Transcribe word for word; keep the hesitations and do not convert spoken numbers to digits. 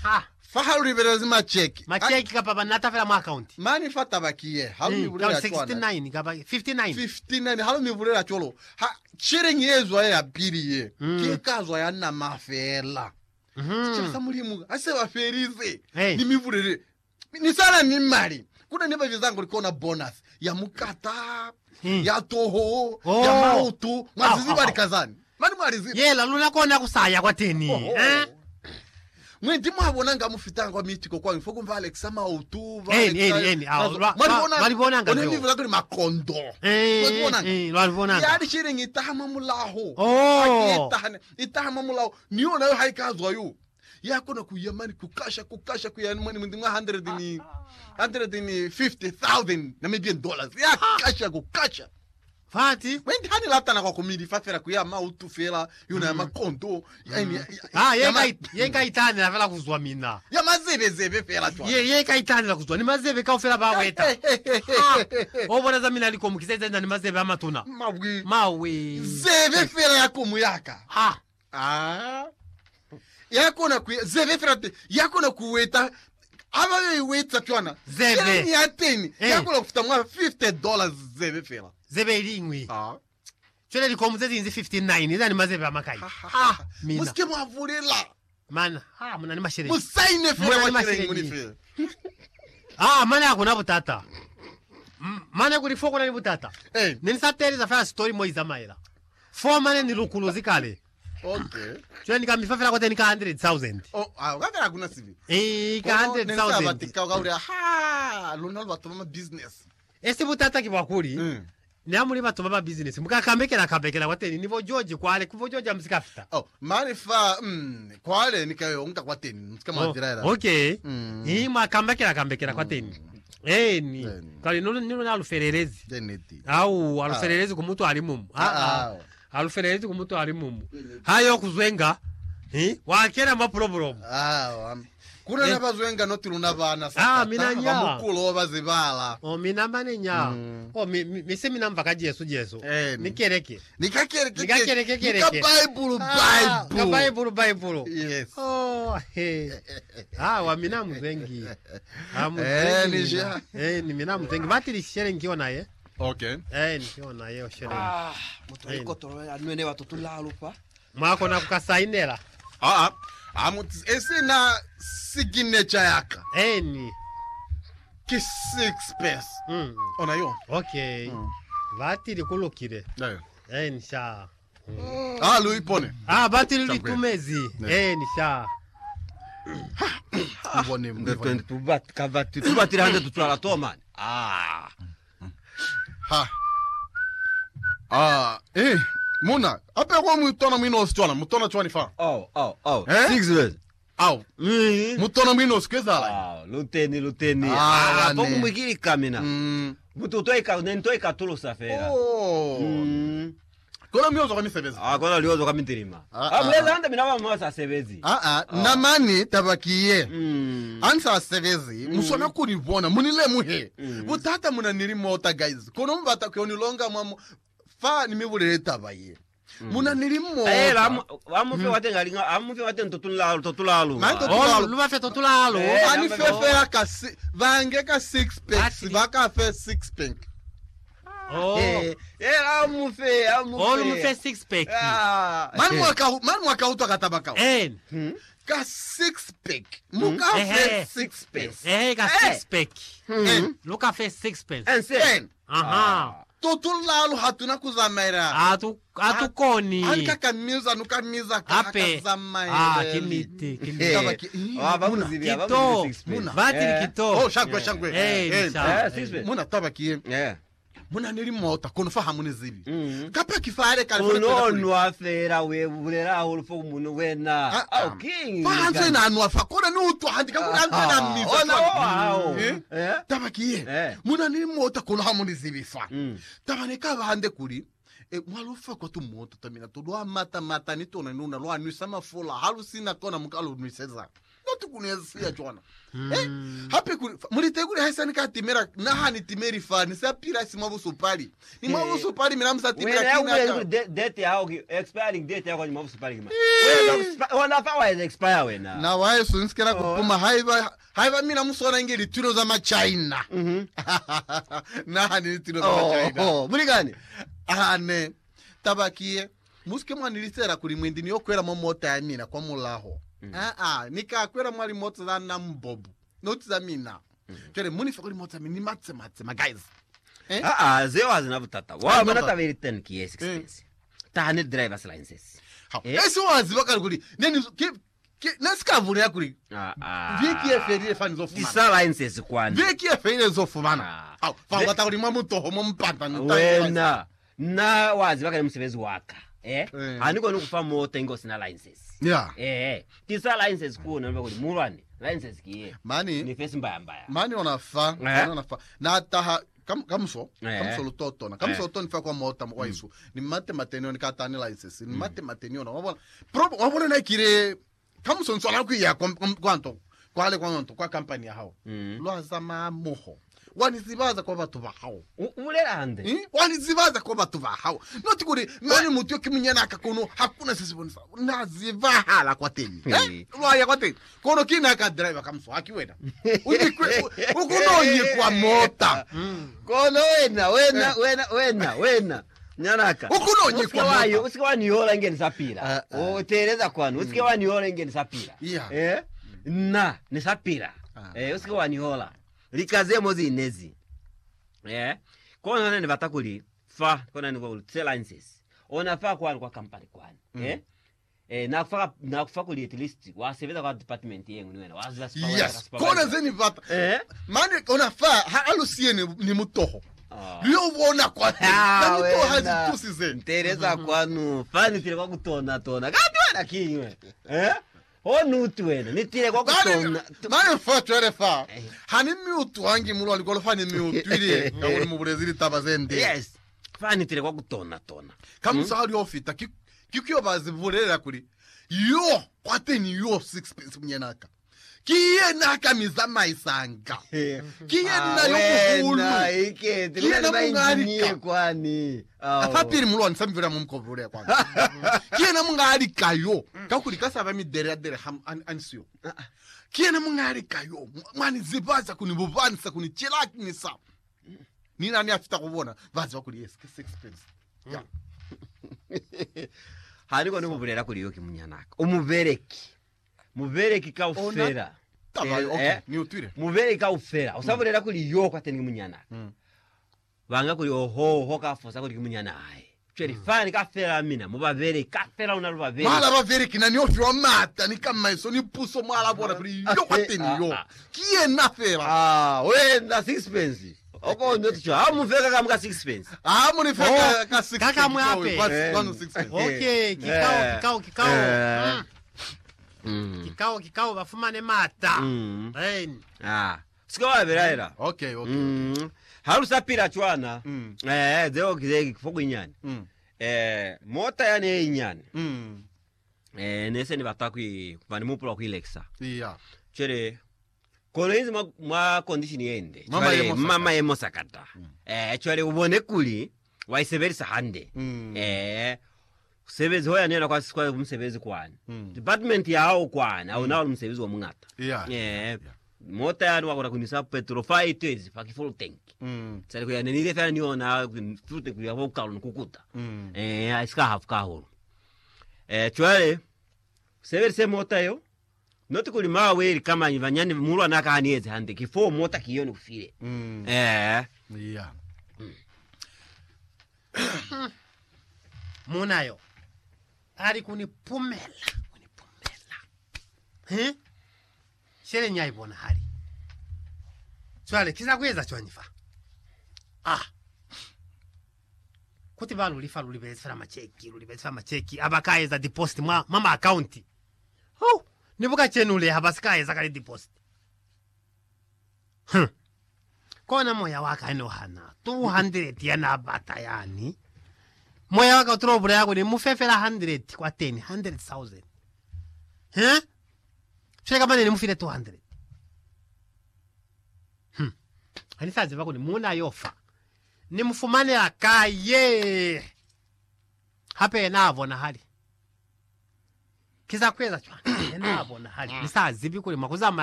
ha fahalu liberezi macheki macheki kapa banata fela mu account mani fata bakiye halu mivulera chwana sixty-nine kapa fifty-nine fifty-nine halu mivulera cholo ha chirengi ezwa ya piriye kikazwa ya na mafela chasa mulimu ase waferize ni mivulere ni sala ni mali kuna nipa vizangu likona bonus ya mukata ya toho ya mautu mwazizi bali kazani mani mwalizi yela luna kona kusaya kwa teni eh Mwendi mwabonanga mufitanga mitiko kwa mfoko mvale kisama utu vale eni eni eni walibonanga one nivu kuri makondo walibonanga eh walibonanga yadi shiringi itahama mulaho oh itahane itahama mulaho niyo nayo haikazwa yu yako na kuyamani kukasha kukasha kuyamani mwindi mwa one hundred fifty thousand na maybe dollars ya kasha kukasha Fati wendi hani lata na kwa kumidi fafera kuyama utu fela yuna ya makondo yani ah yenga yenga itani na fela kuzwa mina ya mazebe zebe fela chwa ye yenga itani na kuzwa ni mazebe ka fela ba weta obona za mina liko mukiseza ni mazebe amatuna mawi mawi zebe fela yako muyaka ha ah yako na kuya zebe fela yako na kuweta aba weta chwana zebe ni ateni yako na kufuta mwa fifty dollars zebe fela zebe lingwi ah chele liko muzezi nzi fifty-nine ida ni mazebe amakai ha mina muske mwavulela man ha muna ni mashere musaine fela mashere nguni fela ah mana yako na butata mana kuri foko na ni butata eh nini sateri za fela story moiza maila fo mana ni lukulo zikale okay chele ni kamifafela kote ni ka one hundred thousand oh ah wakala kuna sivi eh ka one hundred thousand batika gauri ha luna batoma business esi butata kibakuri mm. Nyamuli batoma business mukakambekera kambekera kwateni nivo George kwale kuvo George amsikafita oh manifa mm kwale nikayo unga kwateni msikama dirara oh, okay mm. Hii mwakambekera kambekera mm. kwateni eh ni kali nino nino na alufererezi deneti au alufererezi ah. Kumutu alimumu ah ah, ah. Alufererezi kumutu alimumu hayo kuzwenga eh wakera ma problem ah kuna eh. Nabazwenga noti lunabana sasa ah minanya bamukulo bazibala oh minamanya mm. Oh mi mi se minamva ka Jesu Jesu eh, nikereke nikakereke nikakereke kereke ka Bible ah, Bible ka Bible Bible yes oh hey ah wa minamu zengi amu eh nisha eh ni minamu zengi batiri shere ngiwa naye okay eh nikiwa naye o shere ah mutu iko toro anwene watoto lalupa mwako na kukasainela ah amu esina signature yaka eni ki six pence mm ona yo okay mm. Batiri kulukire nayo eni sha mm. Ah lui pone ah batiri litumezi eni sha mbone mbone tubat kavati tubatiri hande tutwala to man ah ha ah eh Muna, ape kwa mutona mwino stwana, mutona chwani fa. Oh, oh, oh. Eh? Six red. Au. Mm. Mutona mwino skezala. Ah, luteni, luteni. Ah, ah poku mwikiri kamina. Mm. Mutu toika, nentoika tulo safera. Oh. Mm. Kona miozo kami sebezi. Ah, kona liozo kami ntirima. Ah, ah mweza handa minawa mwasa sebezi. Ah, ah, ah. Namani tabakiye. Mm. Ansa sebezi, mm. Musona kuribona, munile muhe. Mm. Butata muna nirimota guys. Kono mbata kionilonga mwamu. Fa nimebulele tabaye. Mm. Muna nilimo. Eh, amu amu fe wate ngalinga, amu fe wate totulalo, totulalo. Oh, luma fe totulalo. Eh, ani fe fe ka vange ka six packs, vaka fe six pack. Oh. Eh, eh amu fe, amu fe. Oh, luma fe six pack. Ah. Man mwaka man mwaka uto katabaka. Eh. Ka six pack. Muka fe six packs. Eh, ka six pack. Eh, luka fe six packs. En sen. Aha. Totulalo hatuna kuzamaira. Atu atu koni. Alika kamiza nuka miza kazamaira. Ah, kimiti, kimiti. Ah, vamos zivi, vamos six pack. Vati kito. Oh, shangwe shangwe. Eh, six pack. Muna tabaki. Yeah. Muna nirimota kono fahamu nizivi. Kapa kifare kalifanya. Uno nwafera we bulera ulfo muno wena. Ah, king. Fahanze na nwafa kona ni utu handika kuna anza na miza. Ona wao. Eh? Tabaki. Muna nirimota kono hamu nizivi fa. Tabaneka bahande kuri. E mwalufa kwa tu moto tamina to do mata mata ni to na nuna lo anisa mafola halusina kona mukalo nuiseza. noti kunesiya jona eh hape kuri mulite kuri hasani ka timera na hani timeri fani sa pira si mabuso pali ni mabuso pali mina msa timera kina wewe date yao expiring date yao ni mabuso pali kima wewe unafa wa expire wena na wae so nsikera kupuma haiva haiva mina musona ngeli tiro za ma China mhm na hani tiro za ma China oh muri gani ane tabakie muske mwanilitera kuri mwendini yokwera mo mota ya mina kwa mulaho ah ah nikakwera mwali mota za na mbobu noti za mina kere muni fakuri mota mini matse matse ma guys eh ah ah zeo hazina butata wa mana ta very ten ki expense ta ne driver's license eh eso wazi bakari kuri neni ke nasikavule yakuri ah ah viki eferi fani zo fumana isa license kwani viki eferi zo fumana au fa wata kuri mamuto homo mpanta wena na wazi bakari msevezi waka eh haniko nokufa moto ingosi na license yeah eh tisa license kuona ngoba kuti mulwane license kiye mani ni face mbaya mbaya mani onafa onafa na taha kam kamso kamso lutoto na kamso toni fa kwa mota mwa isu ni mate matenio ni katani license ni mate matenio na wabona probo wabona na kire kamso nsola ku ya kwanto kwale kwanto kwa company ya hao lwaza mamoho wanizibaza kwa batu bahawo ulerande eh wanizibaza kwa batu bahawo noti kuri mani mutu yokimunyana akakono hakuna sisi bonisa nazivahala kwa teni eh lwaya kwa teni kono kina ka driver kamso akiwena ukunonye kwa mota kono wena wena wena wena wena nyanaka ukunonye kwa mota usikawani yola ngeni sapira o tereza kwanu usikawani yola ngeni sapira eh na ni sapira eh usikawani yola likaze mozi inezi eh kona nene batakuli fa kona ni kwa licenses ona fa kwani kwa company kwani eh eh na kufa na kufa kuli at least wa seveza kwa department yengu ni wena waza yes kona zeni bata eh mani ona fa ha alusie ni, ni mutoho lio wona kwa na mutoho hazi tusize tereza kwanu fani tire kwa kutona tona kati wana kinywe eh onu tuwena nitire kwa kutona mani fa twere fa hani miutu wangi mulu alikolo fani miutu ile kawuri mu Brazil tabazende yes fani tire kwa kutona tona kamusa hali ofita kikyo bazivurera kuri yo kwateni yo six pence mnyenaka kiye naka mizama isanga kiye na yokuvulu na ike kiye na mungari kwani afapiri mulo nsamvira mumkovule kwanza kiye na mungari kayo kakuri kasaba midere dere ham ansio kiye na mungari kayo mwani zibaza kunibuvanisa kunichilaki nisa nina ni afita kubona vazi wakuri yes six pence ya hariko nikuvulera kuri yoki munyanaka umuvereki muvereki ka ufera taba okay ni utwire muvereki ka ufera usavulera kuri yoko ateni munyanaka vanga kuri oho ho ka fosa kuri munyana ai cheri fani ka fera mina mubavereki ka fera una rubavereki mala bavereki na ni ofyo mata ni kama iso ni puso mala bora kuri yoko ateni yo kiye na fera ah wenda six pence oko ndo ticho amu feka kama ka six pence amu ni feka ka six kaka mwape pence okay kikao kikao kikao kikao kikao bafumane mata eh ah sikawa beraira okay okay harusa pira chwana eh deo kizegi fogo inyani eh mota yani inyani eh nese ni batakwi bani mupula kuilexa yeah chere kolenzi ma, ma condition yende mama yemo mama yemo sakata mm. eh chwale ubone kuli waiseverisa hande mm. eh sebezi hoya nena kwa sikwa umsebezi kwani mm. department yao kwani au mm. nao umsebezi wa mungata yeah. eh yeah. mota yani wakora kunisa petrofighters paki full tank mm. sale kuya nenile fana niona full tank ya vocal nukukuta mm. eh iska half ka holo eh chwale severisa mota yo noti kuli mawe kama nyivanyani mulwa naka hanieze hande kifo mota kiyoni kufile mm. eh yeah mm. munayo ari kunipumela kunipumela eh shere nyai bona hari swale kisa kweza chwanyifa ah kuti vanhu lifa ulibezera macheki ulibezera macheki abakaeza deposit mwa mama account oh nibuka chenule habasikaeza kali deposit hm kona moya waka ino hana two hundred yana bata yani moya waka utrobura yako ni mufefela one hundred kwa ten one hundred thousand eh cheka mane nimufire two hundred hmm anisaze vakuni muna yofa nimufumane akaye hape navona hali kiza kweza chwana navona hali nisazibi kuli makuzama